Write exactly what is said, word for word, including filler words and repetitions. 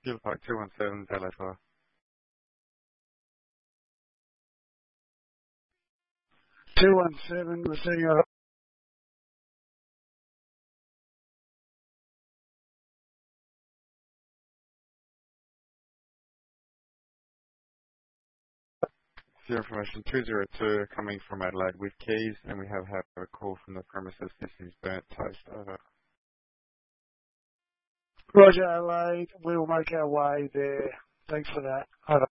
Kilo Park two one seven, Bellator. two one seven, receiving over. Your information two zero two coming from Adelaide with keys, and we have had a call from the premises. This is burnt toast. Over. Roger, Adelaide. We'll make our way there. Thanks for that. Over.